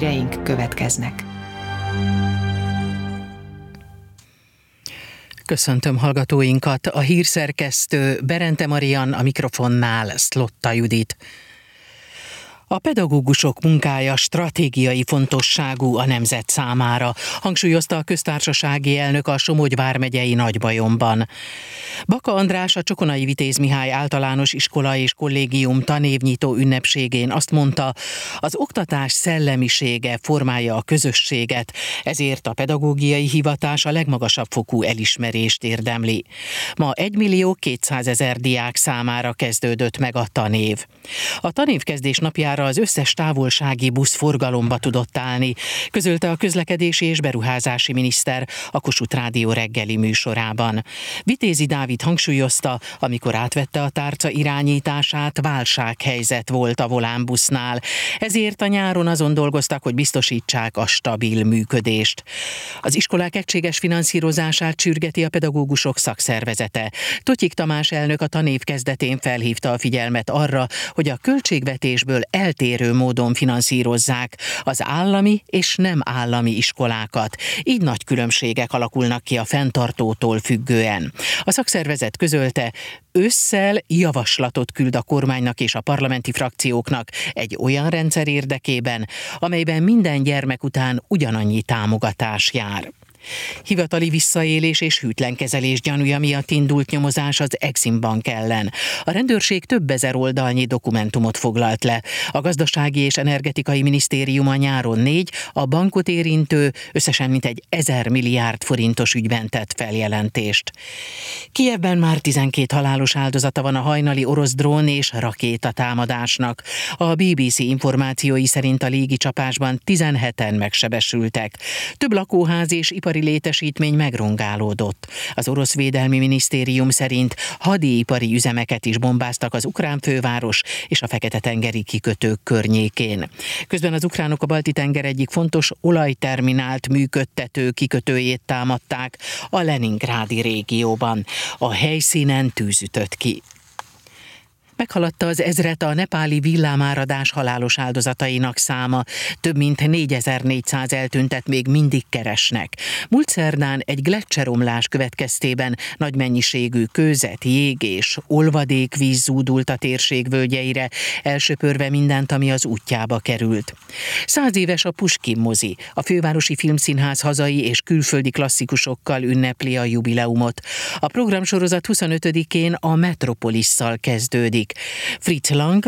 híreink következnek. Köszöntöm hallgatóinkat, a hírszerkesztő Berente Marian, a mikrofonnál Szlotta Judit. A pedagógusok munkája stratégiai fontosságú a nemzet számára, hangsúlyozta a köztársasági elnök a Somogy vármegyei Nagybajomban. Baka András a Csokonai Vitéz Mihály Általános Iskola és Kollégium tanévnyitó ünnepségén azt mondta, az oktatás szellemisége formálja a közösséget, ezért a pedagógiai hivatás a legmagasabb fokú elismerést érdemli. Ma 1 200 000 diák számára kezdődött meg a tanév. A tanévkezdés napjára az összes távolsági busz forgalomba tudott állni, közölte a közlekedési és beruházási miniszter a Kossuth Rádió reggeli műsorában. Vitézi Dávid hangsúlyozta, amikor átvette a tárca irányítását, válsághelyzet volt a volánbusznál. Ezért a nyáron azon dolgoztak, hogy biztosítsák a stabil működést. Az iskolák egységes finanszírozását sürgeti a pedagógusok szakszervezete. Totyik Tamás elnök a tanév kezdetén felhívta a figyelmet arra, hogy a költségvetésből eltérő módon finanszírozzák az állami és nem állami iskolákat. Így nagy különbségek alakulnak ki a fenntartótól függően. A szakszervezet közölte, ősszel javaslatot küld a kormánynak és a parlamenti frakcióknak egy olyan rendszer érdekében, amelyben minden gyermek után ugyanannyi támogatás jár. Hivatali visszaélés és hűtlenkezelés gyanúja miatt indult nyomozás az Exim Bank ellen. A rendőrség több ezer oldalnyi dokumentumot foglalt le. A Gazdasági és Energetikai Minisztérium a nyáron 4, a bankot érintő összesen mintegy 1000 milliárd forintos ügyben tett feljelentést. Kijevben már 12 halálos áldozata van a hajnali orosz drón és rakéta támadásnak. A BBC információi szerint a légicsapásban 17-en megsebesültek. Több lakóház és ipari létesítmény megrongálódott. Az orosz védelmi minisztérium szerint hadipari üzemeket is bombáztak az ukrán főváros és a Fekete-tengeri kikötők környékén. Közben az ukránok a Balti-tenger egyik fontos olajterminált működtető kikötőjét támadták a Leningrádi régióban. A helyszínen tűz ütött ki. Meghaladta az 1000-et a nepáli villámáradás halálos áldozatainak száma. Több mint 4400 eltüntet még mindig keresnek. Múlt szerdán egy gleccseromlás következtében nagy mennyiségű kőzet, jég és olvadékvíz zúdult a térség völgyeire, elsöpörve mindent, ami az útjába került. 100 éves a Puskin mozi. A Fővárosi Filmszínház hazai és külföldi klasszikusokkal ünnepli a jubileumot. A programsorozat 25-én a Metropolisszal kezdődik. Fritz Lang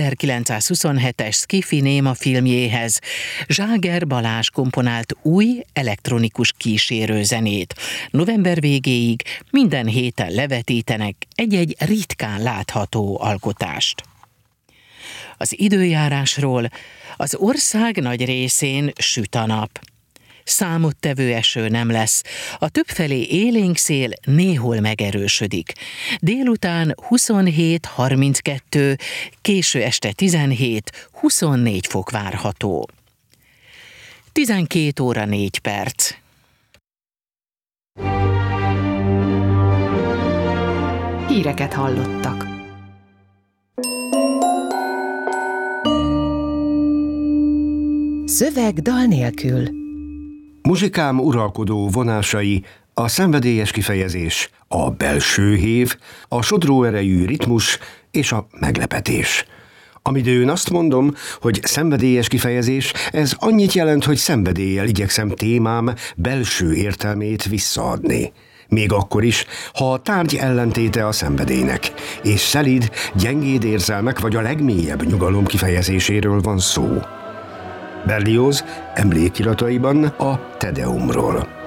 1927-es sci-fi néma filmjéhez Zságer Balázs komponált új elektronikus kísérőzenét. November végéig minden héten levetítenek egy-egy ritkán látható alkotást. Az időjárásról: az ország nagy részén süt a nap. Számottevő eső nem lesz. A többfelé élénk szél néhol megerősödik. Délután 27-32, késő este 17-24 fok várható. 12 óra 4 perc. Híreket hallottak. Szöveg dal nélkül. Muzsikám uralkodó vonásai, a szenvedélyes kifejezés, a belső hév, a sodró erejű ritmus és a meglepetés. Amidőn azt mondom, hogy szenvedélyes kifejezés, ez annyit jelent, hogy szenvedéllyel igyekszem témám belső értelmét visszaadni. Még akkor is, ha a tárgy ellentéte a szenvedélynek, és szelíd, gyengéd érzelmek vagy a legmélyebb nyugalom kifejezéséről van szó. Berlioz emlékirataiban a Te Deumról.